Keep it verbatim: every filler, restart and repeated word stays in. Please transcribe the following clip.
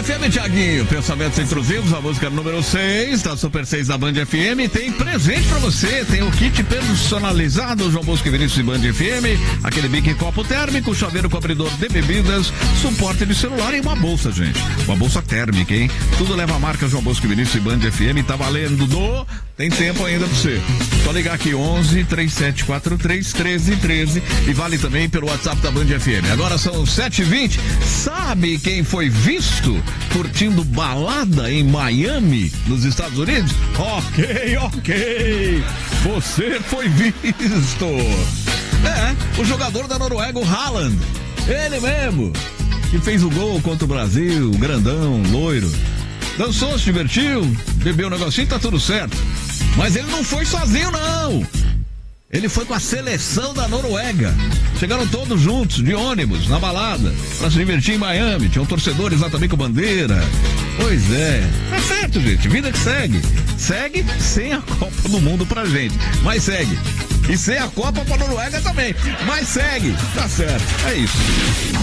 F M, Thiaguinho. Pensamentos intrusivos, a música número seis, da Super seis da Band F M. Tem presente pra você, tem o kit personalizado, João Bosco e Vinícius e Band F M, aquele bique copo térmico, chaveiro cobridor de bebidas, suporte de celular e uma bolsa, gente. Uma bolsa térmica, hein? Tudo leva a marca João Bosco e Vinícius e Band F M, tá valendo do... Tem tempo ainda pra você. Só ligar aqui onze, três sete quatro três, treze treze e vale também pelo WhatsApp da Band F M. Agora são sete e vinte. Sabe quem foi visto curtindo balada em Miami, nos Estados Unidos? Ok, ok. Você foi visto. É, o jogador da Noruega, o Haaland. Ele mesmo, que fez o gol contra o Brasil, grandão, loiro. Dançou, se divertiu, bebeu um negocinho, tá tudo certo. Mas ele não foi sozinho, não. Ele foi com a seleção da Noruega. Chegaram todos juntos, de ônibus, na balada, pra se divertir em Miami. Tinham torcedores lá também com bandeira. Pois é. Tá certo, gente. Vida que segue. Segue sem a Copa do Mundo pra gente. Mas segue. E sem a Copa pra Noruega também. Mas segue. Tá certo. É isso.